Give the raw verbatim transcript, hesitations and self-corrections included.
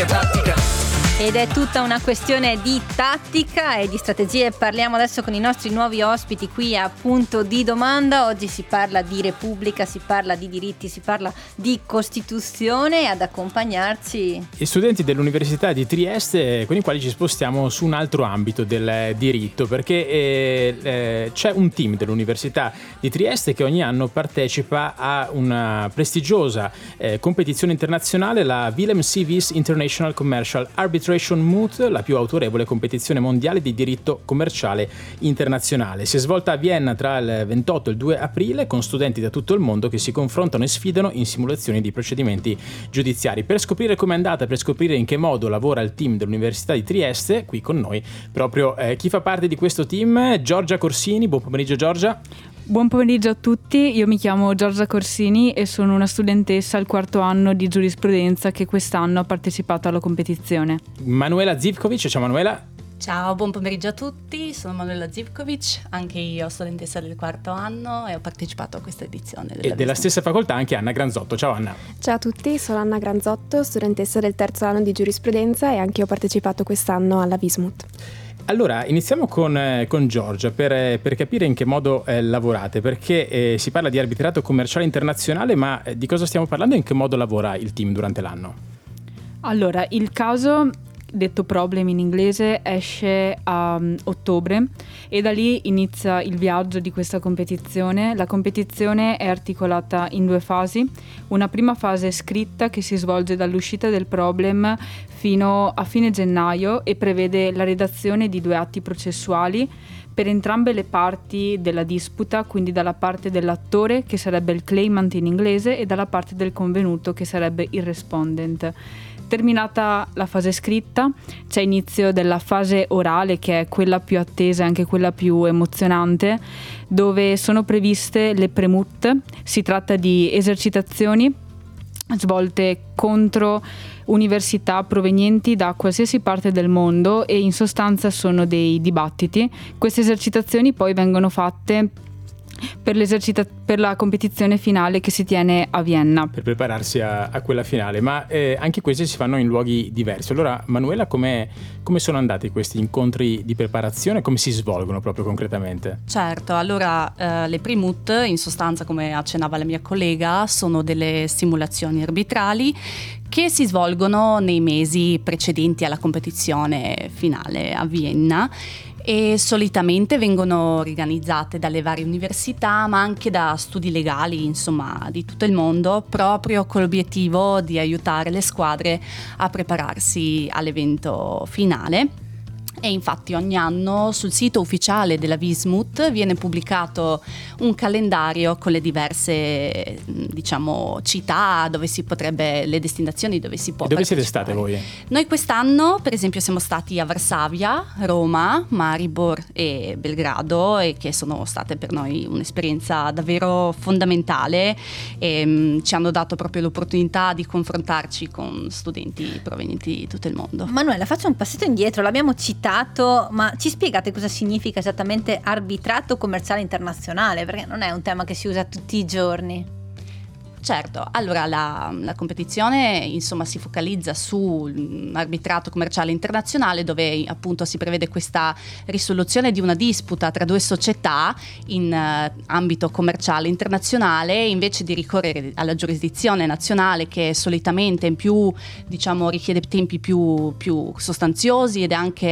tattica, tattica. Ed è tutta una questione di tattica e di strategie. Parliamo adesso con i nostri nuovi ospiti qui a Punto di Domanda. Oggi si parla di Repubblica, si parla di diritti, si parla di Costituzione. Ad accompagnarci gli studenti dell'Università di Trieste, con i quali ci spostiamo su un altro ambito del diritto, perché eh, eh, c'è un team dell'Università di Trieste che ogni anno partecipa a una prestigiosa eh, competizione internazionale, la Willem Seewies International Commercial Arbitration Moot, la più autorevole competizione mondiale di diritto commerciale internazionale. Si è svolta a Vienna tra il ventotto e il due aprile con studenti da tutto il mondo che si confrontano e sfidano in simulazioni di procedimenti giudiziari. Per scoprire com'è andata, per scoprire in che modo lavora il team dell'Università di Trieste, qui con noi proprio eh, chi fa parte di questo team, Giorgia Corsini. Buon pomeriggio Giorgia. Buon pomeriggio a tutti, io mi chiamo Giorgia Corsini e sono una studentessa al quarto anno di giurisprudenza che quest'anno ha partecipato alla competizione. Manuela Zivkovic, ciao Manuela. Ciao, buon pomeriggio a tutti, sono Manuela Zivkovic, anche io studentessa del quarto anno e ho partecipato a questa edizione. Della e della stessa facoltà anche Anna Granzotto, ciao Anna. Ciao a tutti, sono Anna Granzotto, studentessa del terzo anno di giurisprudenza e anche io ho partecipato quest'anno alla Vismut. Allora, iniziamo con, eh, con Giorgia per, per capire in che modo eh, lavorate, perché eh, si parla di arbitrato commerciale internazionale, ma eh, di cosa stiamo parlando e in che modo lavora il team durante l'anno? Allora, il caso, detto Problem in inglese, esce a um, ottobre e da lì inizia il viaggio di questa competizione. La competizione è articolata in due fasi. Una prima fase scritta che si svolge dall'uscita del Problem fino a fine gennaio e prevede la redazione di due atti processuali per entrambe le parti della disputa, quindi dalla parte dell'attore, che sarebbe il claimant in inglese, e dalla parte del convenuto, che sarebbe il respondent. Terminata la fase scritta, c'è inizio della fase orale, che è quella più attesa e anche quella più emozionante, dove sono previste le premut. Si tratta di esercitazioni svolte contro università provenienti da qualsiasi parte del mondo e in sostanza sono dei dibattiti. Queste esercitazioni poi vengono fatte per, l'esercita- per la competizione finale che si tiene a Vienna. Per prepararsi a, a quella finale, ma eh, anche questi si fanno in luoghi diversi. Allora Manuela, come sono andati questi incontri di preparazione? Come si svolgono proprio concretamente? Certo, allora eh, le Primut, in sostanza, come accennava la mia collega, sono delle simulazioni arbitrali che si svolgono nei mesi precedenti alla competizione finale a Vienna e solitamente vengono organizzate dalle varie università, ma anche da studi legali, insomma, di tutto il mondo, proprio con l'obiettivo di aiutare le squadre a prepararsi all'evento finale. E infatti ogni anno sul sito ufficiale della Vismut viene pubblicato un calendario con le diverse, diciamo, città dove si potrebbe, le destinazioni dove si può e dove partecipare. siete state voi? Noi quest'anno per esempio siamo stati a Varsavia, Roma, Maribor e Belgrado, e che sono state per noi un'esperienza davvero fondamentale e mh, ci hanno dato proprio l'opportunità di confrontarci con studenti provenienti di tutto il mondo. Manuela, faccio un passetto indietro, l'abbiamo citato, ma ci spiegate cosa significa esattamente arbitrato commerciale internazionale? Perché non è un tema che si usa tutti i giorni. Certo, allora la, la competizione insomma si focalizza sull'arbitrato commerciale internazionale, dove appunto si prevede questa risoluzione di una disputa tra due società in uh, ambito commerciale internazionale, invece di ricorrere alla giurisdizione nazionale, che solitamente in più, diciamo, richiede tempi più, più sostanziosi ed è anche